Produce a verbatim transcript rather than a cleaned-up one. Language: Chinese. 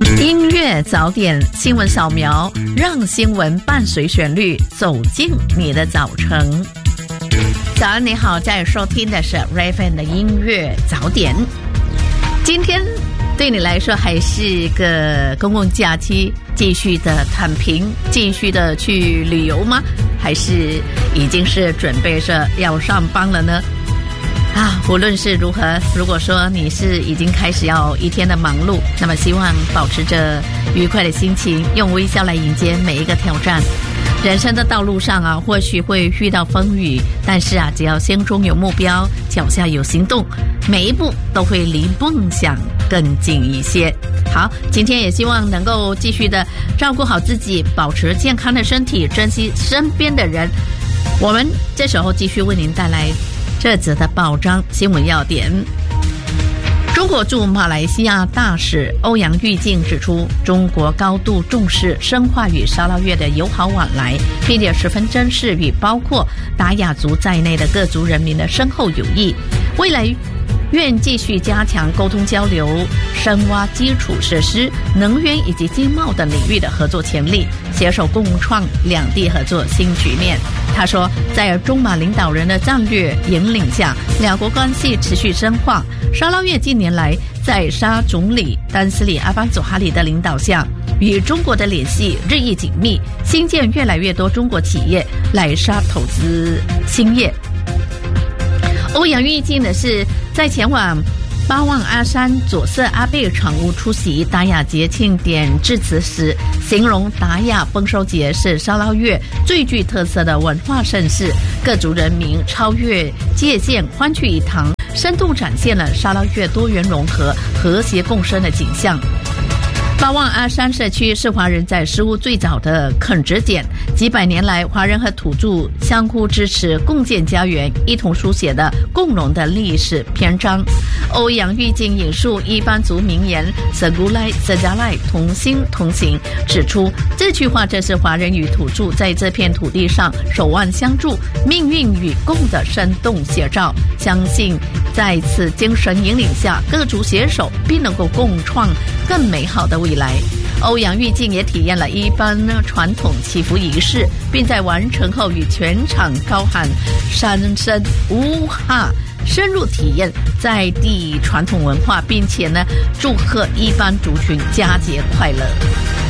音乐早点新闻扫描，让新闻伴随旋律走进你的早晨。早安，你好，在收听的是 Raven 的音乐早点。今天对你来说还是个公共假期，继续的躺平，继续的去旅游吗？还是已经是准备着要上班了呢？啊，无论是如何，如果说你是已经开始要一天的忙碌，那么希望保持着愉快的心情，用微笑来迎接每一个挑战。人生的道路上啊，或许会遇到风雨，但是啊，只要心中有目标，脚下有行动，每一步都会离梦想更近一些。好，今天也希望能够继续的照顾好自己，保持健康的身体，珍惜身边的人。我们这时候继续为您带来这则的报章新闻要点。中国驻马来西亚大使欧阳玉靖指出，中国高度重视深化与沙捞越的友好往来，并且十分珍视与包括达雅族在内的各族人民的深厚友谊，未来愿继续加强沟通交流，深挖基础设施、能源以及经贸等领域的合作潜力，携手共创两地合作新局面。他说，在中马领导人的战略引领下，两国关系持续深化。沙捞越近年来在沙总理丹斯里阿班佐哈里的领导下，与中国的联系日益紧密，新建越来越多中国企业来沙投资兴业。欧阳玉靖的是在前往巴望阿山左色阿贝场屋出席达雅节庆典致辞时，形容达雅丰收节是沙捞越最具特色的文化盛事，各族人民超越界限，欢聚一堂，生动展现了沙捞越多元融合、和谐共生的景象。巴望阿山社区是华人在事务最早的垦殖点，几百年来华人和土著相互支持，共建家园，一同书写的共荣的历史篇章。欧阳玉靖引述伊班族名言 Segulai Sejalai 同心同行，指出这句话正是华人与土著在这片土地上守望相助、命运与共的生动写照。相信在此精神引领下，各族携手并能够共创更美好的未来。欧阳玉靖也体验了一般传统祈福仪式，并在完成后与全场高喊三声乌哈，深入体验在地传统文化，并且呢祝贺一般族群佳节快乐。